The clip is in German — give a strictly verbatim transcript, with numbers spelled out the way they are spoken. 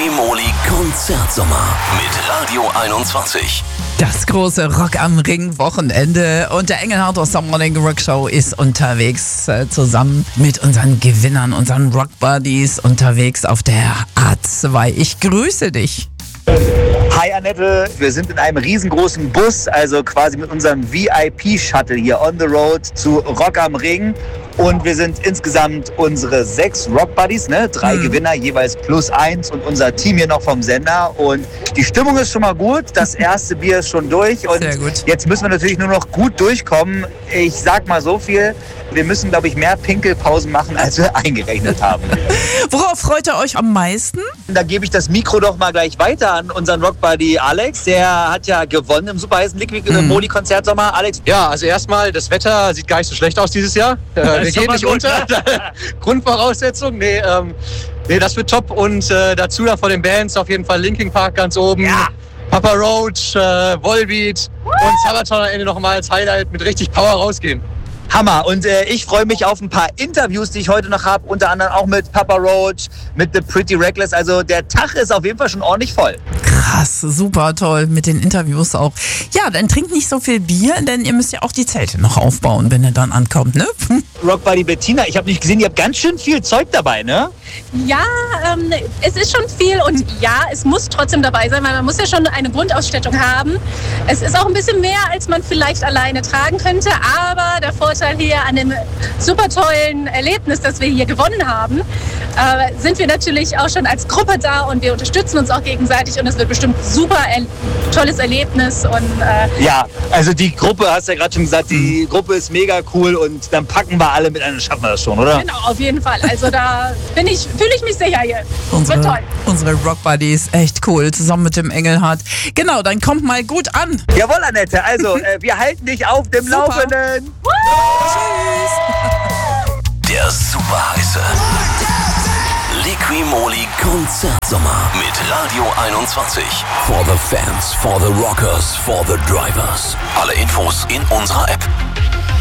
Liqui-Moly Konzertsommer mit Radio einundzwanzig. Das große Rock am Ring Wochenende und der Engelhardt aus der Morning Rock Show ist unterwegs äh, zusammen mit unseren Gewinnern, unseren Rock Buddies unterwegs auf der A zwei. Ich grüße dich. Hi Annette, wir sind in einem riesengroßen Bus, also quasi mit unserem V I P-Shuttle hier on the road zu Rock am Ring. Und wir sind insgesamt unsere sechs Rock Buddies, ne? Drei mhm. Gewinner, jeweils plus eins und unser Team hier noch vom Sender. Und die Stimmung ist schon mal gut, das erste Bier ist schon durch und Sehr gut. Jetzt müssen wir natürlich nur noch gut durchkommen. Ich sag mal so viel, wir müssen, glaube ich, mehr Pinkelpausen machen, als wir eingerechnet haben. Worauf freut ihr euch am meisten? Da gebe ich das Mikro doch mal gleich weiter an unseren Rock Buddy Alex. Der hat ja gewonnen im super heißen Liqui-Moly Konzertsommer. Alex? Ja, also erstmal, das Wetter sieht gar nicht so schlecht aus dieses Jahr. Äh, wir gehen nicht gut, unter. Grundvoraussetzung. Nee, ähm, nee, das wird top. Und äh, dazu dann von den Bands auf jeden Fall Linkin Park ganz oben. Ja. Papa Roach, äh, Volbeat und Sabaton am Ende nochmal als Highlight mit richtig Power rausgehen. Hammer. Und äh, ich freue mich auf ein paar Interviews, die ich heute noch habe. Unter anderem auch mit Papa Roach, mit The Pretty Reckless. Also der Tag ist auf jeden Fall schon ordentlich voll. Krass, super toll mit den Interviews auch. Ja, dann trinkt nicht so viel Bier, denn ihr müsst ja auch die Zelte noch aufbauen, wenn ihr dann ankommt, ne? Rock Buddy Bettina, ich habe nicht gesehen, ihr habt ganz schön viel Zeug dabei, ne? Ja, ähm, es ist schon viel und ja, es muss trotzdem dabei sein, weil man muss ja schon eine Grundausstattung haben. Es ist auch ein bisschen mehr, als man vielleicht alleine tragen könnte, aber der Vorteil hier an dem super tollen Erlebnis, das wir hier gewonnen haben, äh, sind wir natürlich auch schon als Gruppe da und wir unterstützen uns auch gegenseitig und es wird bestimmt super er- tolles Erlebnis. Und, äh, ja, also die Gruppe, hast du ja gerade schon gesagt, die Gruppe ist mega cool und dann packen wir alle mit, dann schaffen wir das schon, oder? Genau, auf jeden Fall. Also da bin ich, fühle ich mich sicher hier. Unsere, wird toll. unsere Rock Buddies, echt cool, zusammen mit dem Engelhardt. Genau, dann kommt mal gut an. Jawohl, Annette, also äh, wir halten dich auf dem Super. Laufenden. Tschüss. Der super heiße Liqui-Moly Konzertsommer mit Radio einundzwanzig. For the fans, for the rockers, for the drivers. Alle Infos in unserer App.